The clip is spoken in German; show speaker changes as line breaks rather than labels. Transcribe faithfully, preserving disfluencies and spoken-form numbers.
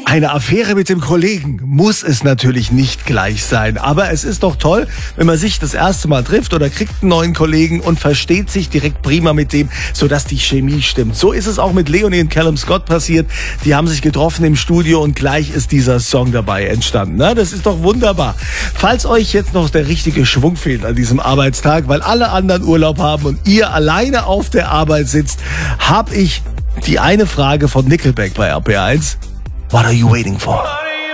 Eine Affäre mit dem Kollegen muss es natürlich nicht gleich sein. Aber es ist doch toll, wenn man sich das erste Mal trifft oder kriegt einen neuen Kollegen und versteht sich direkt prima mit dem, sodass die Chemie stimmt. So ist es auch mit Leonie und Callum Scott passiert. Die haben sich getroffen im Studio und gleich ist dieser Song dabei entstanden. Na, das ist doch wunderbar. Falls euch jetzt noch der richtige Schwung fehlt an diesem Arbeitstag, weil alle anderen Urlaub haben und ihr alleine auf der Arbeit sitzt, habe ich die eine Frage von Nickelback bei R P eins. What are you waiting for?